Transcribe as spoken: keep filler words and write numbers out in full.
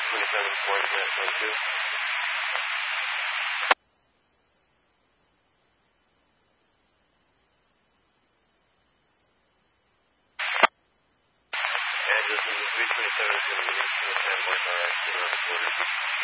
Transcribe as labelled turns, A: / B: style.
A: twenty-seven, point net one two. And this is three twenty-seven, is going to be in standby car accident on the quarter.